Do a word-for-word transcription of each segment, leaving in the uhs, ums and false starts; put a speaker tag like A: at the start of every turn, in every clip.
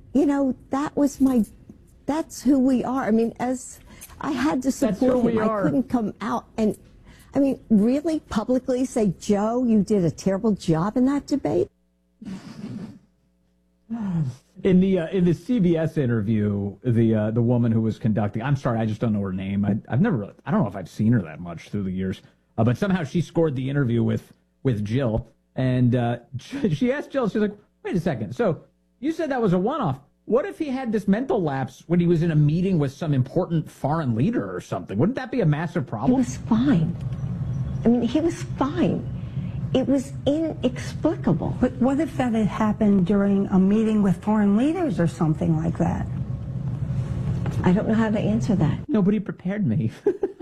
A: you know, that was my, that's who we are. I mean, as I had to support him, I couldn't come out and, I mean, really publicly say, Joe, you did a terrible job in that debate.
B: In the uh, in the C B S interview, the uh, the woman who was conducting, I'm sorry, I just don't know her name. I, I've never, really, I don't know if I've seen her that much through the years, uh, but somehow she scored the interview with with Jill, and uh, she asked Jill, she's like, wait a second, so you said that was a one-off. What if he had this mental lapse when he was in a meeting with some important foreign leader or something? Wouldn't that be a massive problem?
A: He was fine. I mean, he was fine. It was inexplicable.
C: But what if that had happened during a meeting with foreign leaders or something like that?
A: I don't know how to answer that.
B: Nobody prepared me.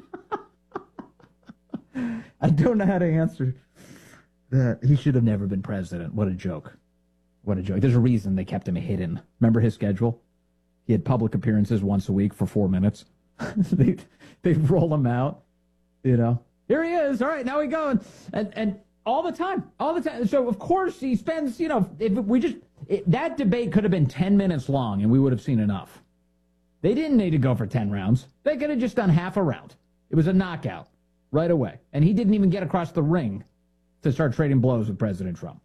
B: I don't know how to answer that. He should have never been president. What a joke. What a joke. There's a reason they kept him hidden. Remember his schedule? He had public appearances once a week for four minutes. they, they'd roll him out, you know. Here he is. All right, now we go. And, and, and all the time, all the time. So, of course, he spends, you know, if we just, it, that debate could have been ten minutes long and we would have seen enough. They didn't need to go for ten rounds. They could have just done half a round. It was a knockout right away. And he didn't even get across the ring to start trading blows with President Trump.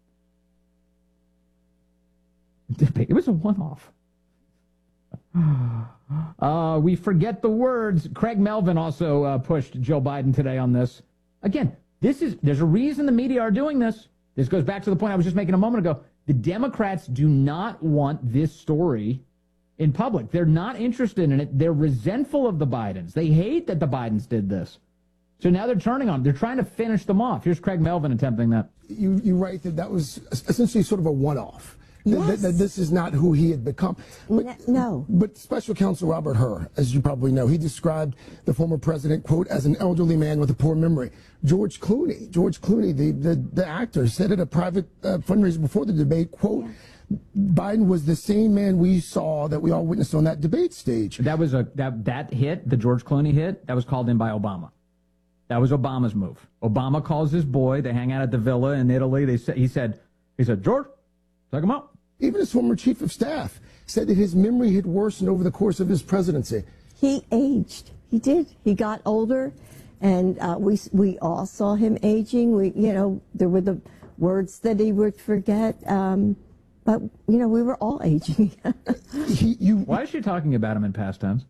B: It was a one-off. Uh, we forget the words. Craig Melvin also uh, pushed Joe Biden today on this. Again, this is there's a reason the media are doing this. This goes back to the point I was just making a moment ago. The Democrats do not want this story in public. They're not interested in it. They're resentful of the Bidens. They hate that the Bidens did this. So now they're turning on them. They're trying to finish them off. Here's Craig Melvin attempting that.
D: You, you write that that was essentially sort of a one-off.
A: Yes.
D: That, that this is not who he had become. But,
A: no.
D: But Special Counsel Robert Hur, as you probably know, he described the former president, quote, as an elderly man with a poor memory. George Clooney, George Clooney, the, the, the actor, said at a private uh, fundraiser before the debate, quote, yeah. Biden was the same man we saw that we all witnessed on that debate stage.
B: That was a that that hit, the George Clooney hit, that was called in by Obama. That was Obama's move. Obama calls his boy. They hang out at the villa in Italy. They say, he said, he said, George, take him out.
D: Even his former chief of staff said that his memory had worsened over the course of his presidency.
A: He aged. He did. He got older, and uh, we we all saw him aging. We, you know, there were the words that he would forget, um, but you know, we were all aging.
D: he, you,
B: Why is she talking about him in past tense?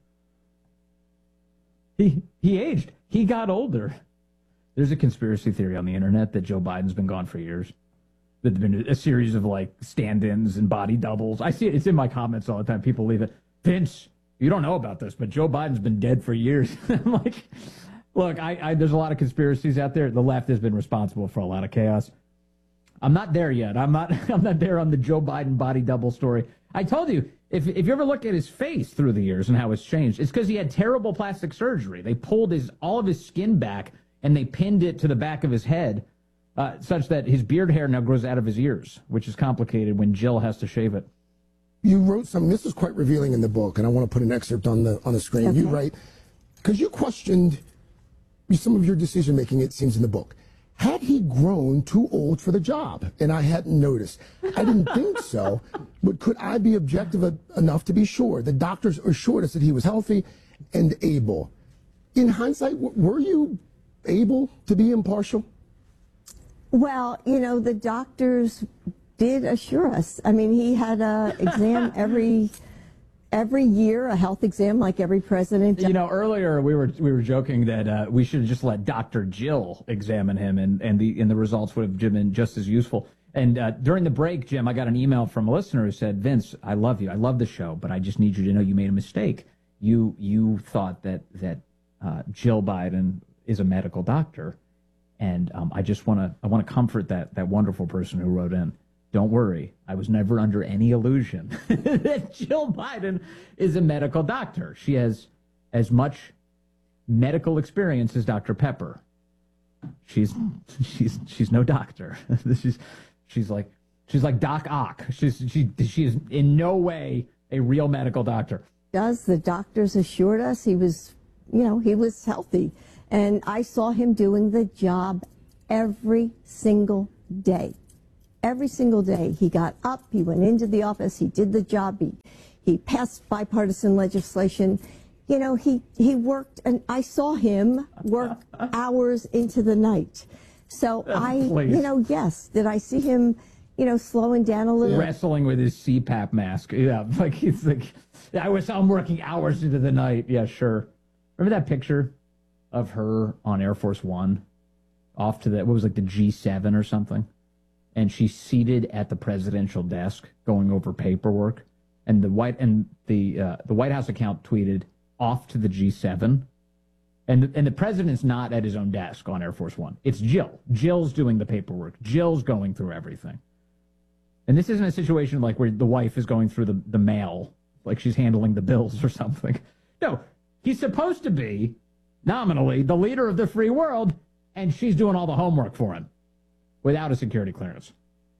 B: He he aged. He got older. There's a conspiracy theory on the internet that Joe Biden's been gone for years. There's been a series of, like, stand-ins and body doubles. I see it. It's in my comments all the time. People leave it. Vince, you don't know about this, but Joe Biden's been dead for years. I'm like, look, I, I, there's a lot of conspiracies out there. The left has been responsible for a lot of chaos. I'm not there yet. I'm not I'm not there on the Joe Biden body double story. I told you, if, if you ever look at his face through the years and how it's changed, it's because he had terrible plastic surgery. They pulled his all of his skin back, and they pinned it to the back of his head. Uh, such that his beard hair now grows out of his ears, which is complicated when Jill has to shave it.
D: You wrote something, this is quite revealing in the book, and I want to put an excerpt on the on the screen. Okay. You write, because you questioned some of your decision-making, it seems, in the book. Had he grown too old for the job? And I hadn't noticed. I didn't think so, but could I be objective enough to be sure? The doctors assured us that he was healthy and able. In hindsight, were you able to be impartial?
A: Well, you know, the doctors did assure us. I mean, he had a exam every every year, a health exam like every president does.
B: You know, earlier we were we were joking that uh, we should just let Doctor Jill examine him, and and the and the results would have been just as useful. And uh, during the break, Jim, I got an email from a listener who said, "Vince, I love you. I love the show, but I just need you to know you made a mistake. You you thought that that uh, Jill Biden is a medical doctor." And um, I just want to I want to comfort that that wonderful person who wrote in. Don't worry, I was never under any illusion that Jill Biden is a medical doctor. She has as much medical experience as Doctor Pepper. She's she's she's no doctor. she's she's like she's like Doc Ock. She's she she is in no way a real medical doctor.
A: Does the doctors assured us he was, you know, he was healthy. And I saw him doing the job every single day. every single day. He got up, he went into the office, he did the job, he, he passed bipartisan legislation. You know, he, he worked, and I saw him work hours into the night. So I,
B: Please.
A: you know, yes, did I see him, you know, slowing down a little?
B: Wrestling with his C PAP mask. Yeah, like he's like, I was, I'm working hours into the night. Yeah, sure. Remember that picture of her on Air Force One off to the, what was like the G seven or something? And she's seated at the presidential desk going over paperwork. And the White, and the, uh, the White House account tweeted, off to the G seven. And, and the president's not at his own desk on Air Force One. It's Jill. Jill's doing the paperwork. Jill's going through everything. And this isn't a situation like where the wife is going through the, the mail, like she's handling the bills or something. No, he's supposed to be, nominally, the leader of the free world, and she's doing all the homework for him without a security clearance.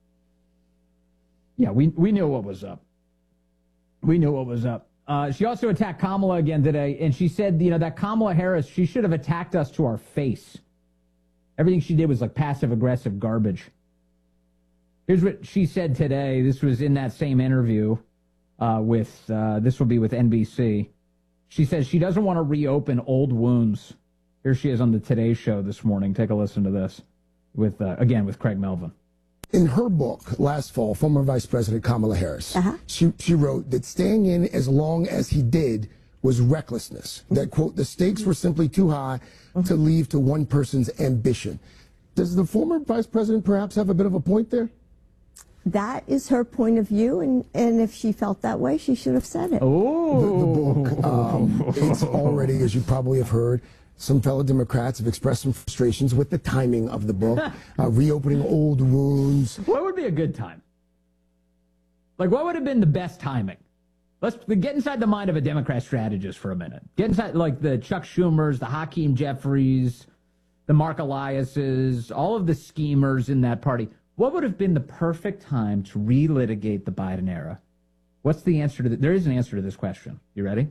B: Yeah, we, we knew what was up. We knew what was up. Uh, she also attacked Kamala again today, and she said, you know, that Kamala Harris, she should have attacked us to our face. Everything she did was like passive-aggressive garbage. Here's what she said today. This was in that same interview uh, with, uh, this will be with N B C. She says she doesn't want to reopen old wounds. Here she is on the Today Show this morning. Take a listen to this, with uh, again, with Craig Melvin.
D: In her book last fall, former Vice President Kamala Harris,
A: Uh-huh.
D: she, she wrote that staying in as long as he did was recklessness. That, quote, the stakes were simply too high to leave to one person's ambition. Does the former Vice President perhaps have a bit of a point there?
A: That is her point of view, and, and if she felt that way, she should have said it.
B: Oh,
D: The, the book, um, it's already, as you probably have heard, some fellow Democrats have expressed some frustrations with the timing of the book, uh, reopening old wounds.
B: what would be a good time? Like, what would have been the best timing? Let's get inside the mind of a Democrat strategist for a minute. Get inside, like, the Chuck Schumers, the Hakeem Jeffries, the Mark Eliases, all of the schemers in that party. What would have been the perfect time to relitigate the Biden era? What's the answer to that? There is an answer to this question. You ready?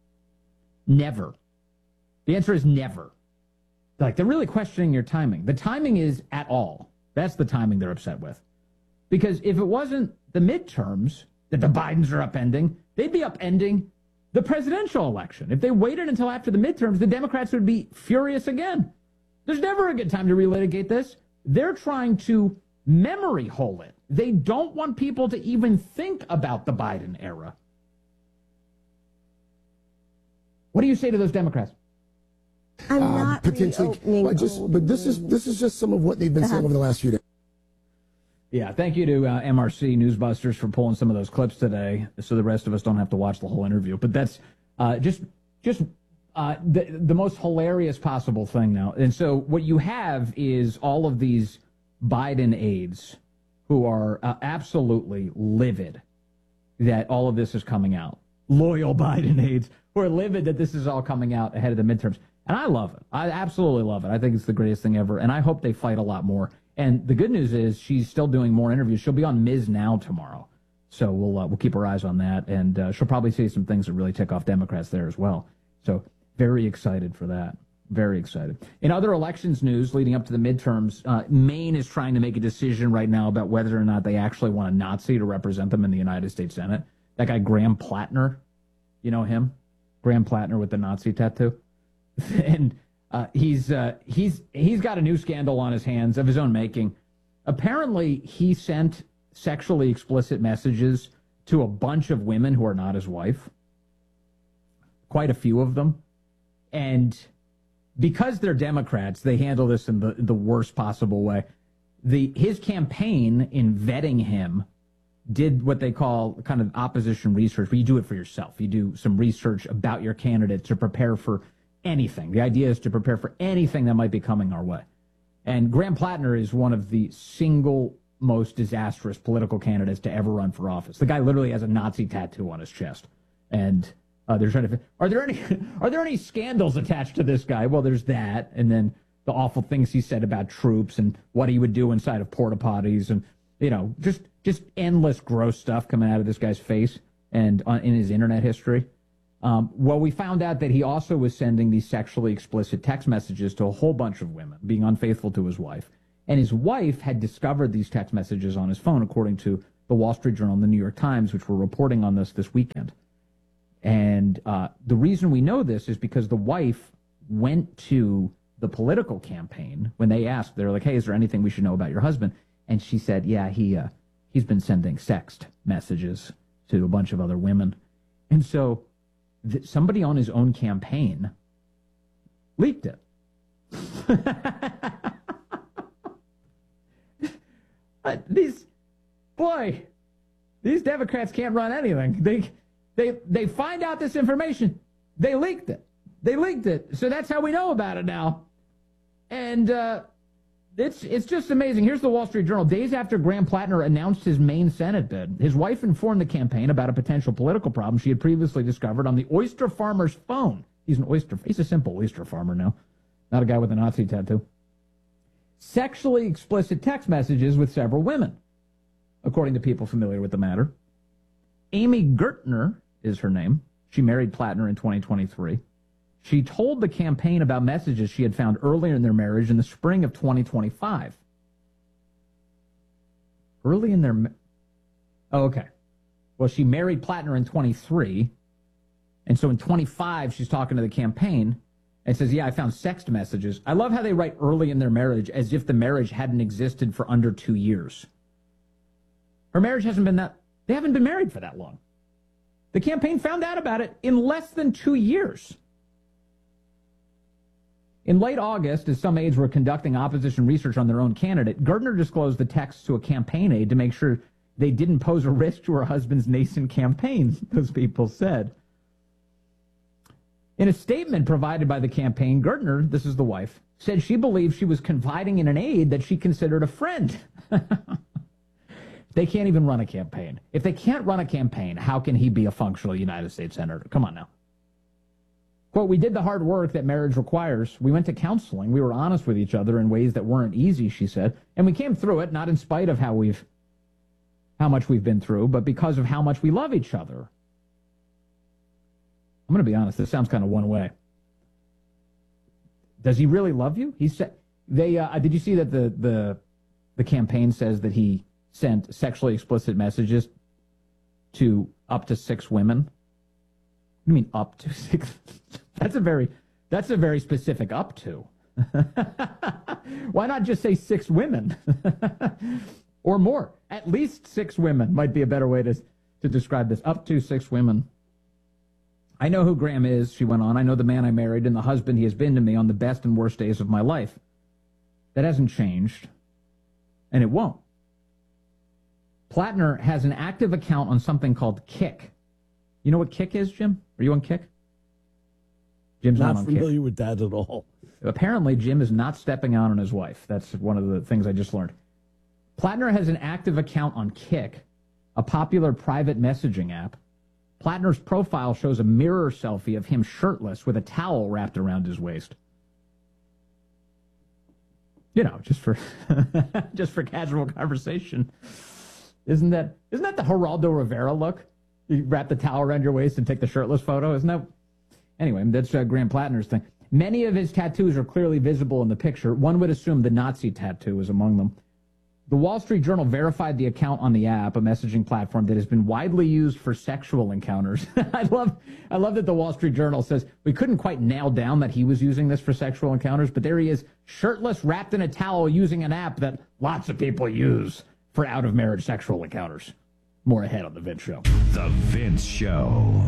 B: Never. The answer is never. Like, they're really questioning your timing. The timing is at all. That's the timing they're upset with. Because if it wasn't the midterms that the Bidens are upending, they'd be upending the presidential election. If they waited until after the midterms, the Democrats would be furious again. There's never a good time to relitigate this. They're trying to memory hole it. They don't want people to even think about the Biden era. What do you say to those Democrats?
A: I'm
D: Um,
A: not
D: potentially,
A: reopening
D: well, just,
A: old
D: but this is this is just some of what they've been saying over the last few days.
B: Yeah, thank you to uh, M R C Newsbusters for pulling some of those clips today, so the rest of us don't have to watch the whole interview. But that's uh, just just uh, the the most hilarious possible thing now. And so what you have is all of these Biden aides who are uh, absolutely livid that all of this is coming out. Loyal Biden aides who are livid that this is all coming out ahead of the midterms. And I love it. I absolutely love it. I think it's the greatest thing ever. And I hope they fight a lot more. And the good news is she's still doing more interviews. She'll be on Miz Now tomorrow. So we'll uh, we'll keep our eyes on that. And uh, she'll probably say some things that really tick off Democrats there as well. So very excited for that. Very excited. In other elections news leading up to the midterms, uh, Maine is trying to make a decision right now about whether or not they actually want a Nazi to represent them in the United States Senate. That guy, Graham Plattner, you know him? Graham Plattner with the Nazi tattoo. And uh, he's uh, he's he's got a new scandal on his hands of his own making. Apparently, he sent sexually explicit messages to a bunch of women who are not his wife, quite a few of them. And because they're Democrats, they handle this in the, the worst possible way. The his campaign in vetting him did what they call kind of opposition research, where you do it for yourself. You do some research about your candidate to prepare for anything. The idea is to prepare for anything that might be coming our way. And Graham Plattner is one of the single most disastrous political candidates to ever run for office. The guy literally has a Nazi tattoo on his chest. And uh, they're trying to, are there any, are there any scandals attached to this guy? Well, there's that. And then the awful things he said about troops and what he would do inside of porta potties and, you know, just, just endless gross stuff coming out of this guy's face and uh, in his internet history. Um, well, we found out that he also was sending these sexually explicit text messages to a whole bunch of women, being unfaithful to his wife. And his wife had discovered these text messages on his phone, according to the Wall Street Journal and the New York Times, which were reporting on this this weekend. And uh, the reason we know this is because the wife went to the political campaign when they asked, they're like, hey, is there anything we should know about your husband? And she said, yeah, he, uh, he's been sending sext messages to a bunch of other women. And so th- somebody on his own campaign leaked it. uh, these, boy, these Democrats can't run anything. They, they, they find out this information. They leaked it. They leaked it. So that's how we know about it now. And uh, it's it's just amazing. Here's the Wall Street Journal. Days after Graham Plattner announced his Maine Senate bid, his wife informed the campaign about a potential political problem she had previously discovered on the oyster farmer's phone. He's an oyster. He's a simple oyster farmer now, not a guy with a Nazi tattoo. Sexually explicit text messages with several women, according to people familiar with the matter. Amy Gertner is her name. She married Plattner in twenty twenty-three. She told the campaign about messages she had found earlier in their marriage in the spring of twenty twenty-five. Early in their... Ma- oh, okay. Well, she married Plattner in twenty-three, and so in twenty-five, she's talking to the campaign and says, yeah, I found sext messages. I love how they write early in their marriage as if the marriage hadn't existed for under two years. Her marriage hasn't been that... They haven't been married for that long. The campaign found out about it in less than two years. In late August, as some aides were conducting opposition research on their own candidate, Gertner disclosed the texts to a campaign aide to make sure they didn't pose a risk to her husband's nascent campaign, those people said. In a statement provided by the campaign, Gertner, this is the wife, said she believed she was confiding in an aide that she considered a friend. They can't even run a campaign. If they can't run a campaign, how can he be a functional United States Senator? Come on now. Quote, we did the hard work that marriage requires. We went to counseling. We were honest with each other in ways that weren't easy, she said. And we came through it, not in spite of how we've, how much we've been through, but because of how much we love each other. I'm going to be honest. This sounds kind of one way. Does he really love you? He said, they, uh, did you see that the, the, the campaign says that he sent sexually explicit messages to up to six women? What do you mean up to six? That's a very, that's a very specific up to. Why not just say six women or more? At least six women might be a better way to, to describe this. Up to six women. I know who Graham is, she went on. I know the man I married and the husband he has been to me on the best and worst days of my life. That hasn't changed, and it won't. Plattner has an active account on something called Kik. You know what Kik is, Jim? Are you on Kik? Jim's not,
E: not
B: on
E: familiar
B: Kik.
E: with that at all.
B: Apparently, Jim is not stepping out on his wife. That's one of the things I just learned. Plattner has an active account on Kik, a popular private messaging app. Plattner's profile shows a mirror selfie of him shirtless with a towel wrapped around his waist. You know, just for just for casual conversation. Isn't that isn't that the Geraldo Rivera look? You wrap the towel around your waist and take the shirtless photo. Isn't that? Anyway, that's uh, Graham Plattner's thing. Many of his tattoos are clearly visible in the picture. One would assume the Nazi tattoo is among them. The Wall Street Journal verified the account on the app, a messaging platform that has been widely used for sexual encounters. I love I love that the Wall Street Journal says we couldn't quite nail down that he was using this for sexual encounters, but there he is, shirtless, wrapped in a towel, using an app that lots of people use for out-of-marriage sexual encounters. More ahead on The Vince Show.
F: The Vince Show.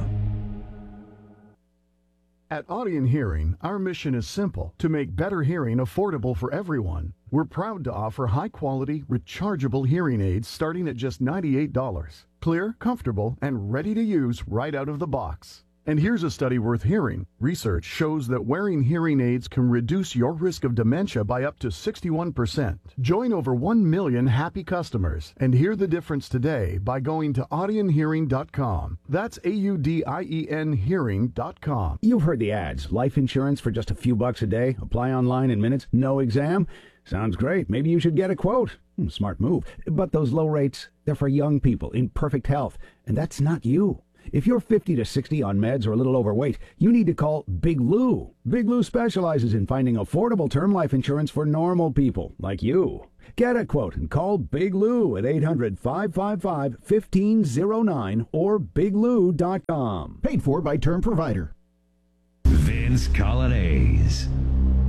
G: At Audion Hearing, our mission is simple: to make better hearing affordable for everyone. We're proud to offer high-quality, rechargeable hearing aids starting at just ninety-eight dollars. Clear, comfortable, and ready to use right out of the box. And here's a study worth hearing. Research shows that wearing hearing aids can reduce your risk of dementia by up to sixty-one percent. Join over one million happy customers and hear the difference today by going to audion hearing dot com. That's A U D I E N hearing dot com.
H: You've heard the ads. Life insurance for just a few bucks a day. Apply online in minutes. No exam. Sounds great. Maybe you should get a quote. Hmm, smart move. But those low rates, they're for young people in perfect health. And that's not you. If you're fifty to sixty on meds or a little overweight, you need to call Big Lou. Big Lou specializes in finding affordable term life insurance for normal people like you. Get a quote and call Big Lou at eight hundred, five five five, one five zero nine or big lou dot com.
E: Paid for by Term Provider.
F: Vince Coglianese.